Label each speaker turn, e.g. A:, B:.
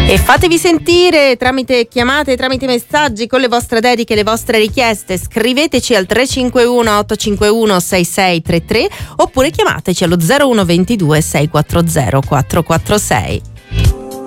A: E fatevi sentire tramite chiamate, tramite messaggi con le vostre dediche, le vostre richieste. Scriveteci al 351 851 6633 oppure chiamateci allo 0122 640 446.